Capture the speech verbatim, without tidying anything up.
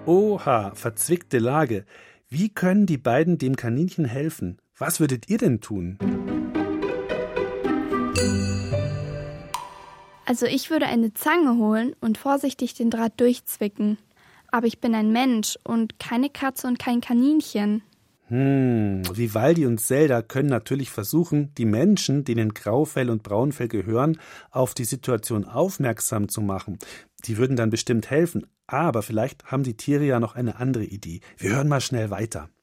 Oha, verzwickte Lage. Wie können die beiden dem Kaninchen helfen? Was würdet ihr denn tun? Also ich würde eine Zange holen und vorsichtig den Draht durchzwicken. Aber ich bin ein Mensch und keine Katze und kein Kaninchen. Hm, Vivaldi und Zelda können natürlich versuchen, die Menschen, denen Graufell und Braunfell gehören, auf die Situation aufmerksam zu machen. Die würden dann bestimmt helfen. Aber vielleicht haben die Tiere ja noch eine andere Idee. Wir hören mal schnell weiter.